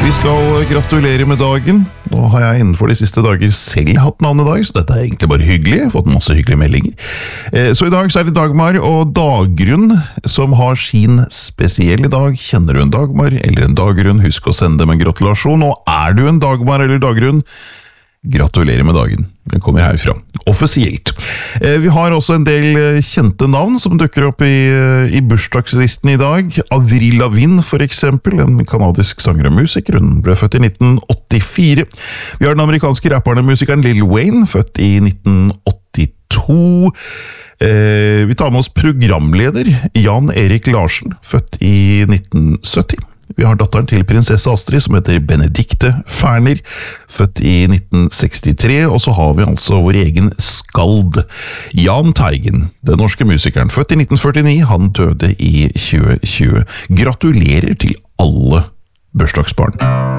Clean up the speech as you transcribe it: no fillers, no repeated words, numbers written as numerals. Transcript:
Vi skal gratulere med dagen. Nå har jeg innenfor de siste dager selv hatt navnedag, så dette er egentlig bare hyggelig. Jeg har fått masse hyggelige meldinger. Så i dag så er det Dagmar og Dagrun som har sin spesielle dag. Kjenner du en Dagmar eller en Dagrun? Husk å sende dem en gratulasjon. Og er du en Dagmar eller Dagrun? Gratulerer med dagen. Den kommer herfra. Offisielt. Vi har også en del kjente navn som dukker opp i bursdagslisten i dag. Avril Lavigne for eksempel, en kanadisk sanger og musiker. Hun ble født i 1984. Vi har den amerikanske rapperen og musikeren Lil Wayne, født i 1982. Vi tar med oss programleder Jan Erik Larsen, født i 1970. Vi har datteren til prinsesse Astrid, som heter Benedikte Ferner, født i 1963, og så har vi altså vår egen skald, Jan Teigen, den norske musikeren, født i 1949, han døde i 2020. Gratulerer til alle bursdagsbarn.